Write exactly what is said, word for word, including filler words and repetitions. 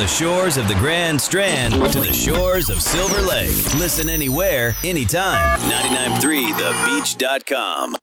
the shores of the Grand Strand to the shores of Silver Lake. Listen anywhere, anytime. ninety-nine point three the beach dot com.